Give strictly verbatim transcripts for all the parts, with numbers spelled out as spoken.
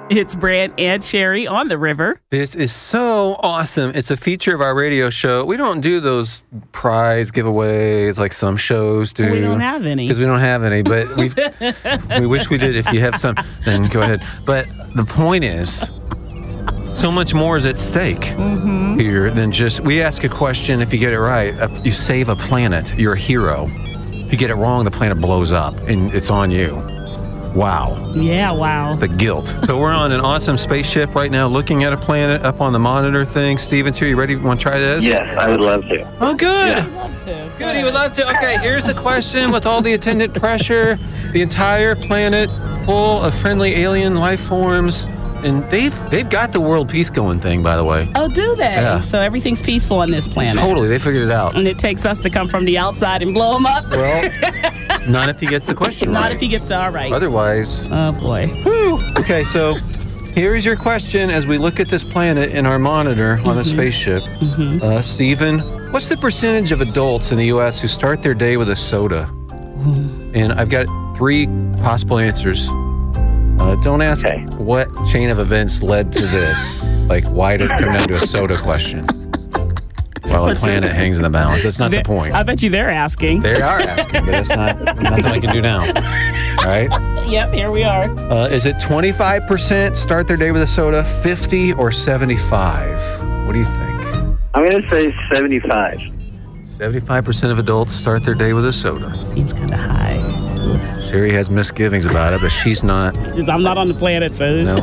It's Brant and Sherry on the river. This is so awesome. It's a feature of our radio show. We don't do those prize giveaways like some shows do. We don't have any. Because we don't have any, but we we wish we did. If you have some, then go ahead. But the point is, so much more is at stake mm-hmm. here than just, we ask a question, if you get it right, uh, you save a planet, you're a hero. If you get it wrong, the planet blows up, and it's on you. Wow. Yeah, wow. The guilt. So we're on an awesome spaceship right now, looking at a planet up on the monitor thing. Steven's here. You ready? Want to try this? Yes, I would love to. Oh, good. Yeah. I'd love to. Good, he would love to. Okay, here's the question with all the attendant pressure. The entire planet full of friendly alien life forms. And they've they've got the world peace going thing, by the way. Oh, do they? Yeah. So everything's peaceful on this planet. Totally, they figured it out. And it takes us to come from the outside and blow them up? Well, not if he gets the question Not right. if he gets it all right. Otherwise. Oh, boy. Whew. Okay, so here's your question as we look at this planet in our monitor on the mm-hmm. spaceship. Mm-hmm. Uh, Steven, what's the percentage of adults in the U S who start their day with a soda? Mm. And I've got three possible answers. Uh, don't ask okay. what chain of events led to this. Like, why did it come down to a soda question? While the planet hangs in the balance. That's not they, the point. I bet you they're asking. They are asking, but that's not nothing I can do now. All right? Yep, here we are. Uh, is it twenty-five percent start their day with a soda, fifty or seventy-five? What do you think? I'm going to say seventy-five. seventy-five percent of adults start their day with a soda. Seems kind of high. Sherry has misgivings about it, but she's not. I'm not on the planet, so. No.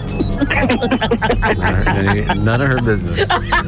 None of her business.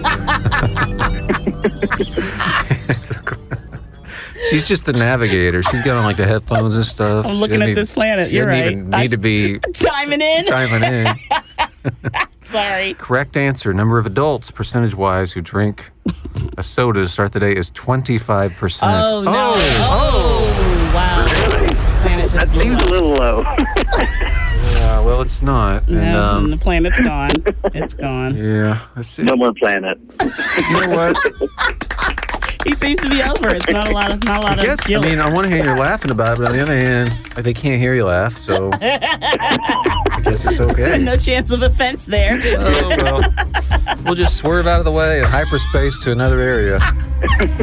She's just the navigator. She's got on like the headphones and stuff. I'm looking at need, this planet. She You're doesn't right. even need to be chiming in. Chiming in. Sorry. Correct answer. Number of adults, percentage-wise, who drink a soda to start the day is twenty-five percent. Oh, no. Oh, oh wow. Really? That seems a little low. Yeah, well, it's not. No, and, um, the planet's gone. It's gone. Yeah. That's it. No more planet. You know what? He seems to be over. It's not a lot of not a lot I guess, of guilt. I mean, on one hand, you're laughing about it, but on the other hand, they can't hear you laugh, so I guess it's okay. No chance of offense there. Oh, well, we'll just swerve out of the way in hyperspace to another area.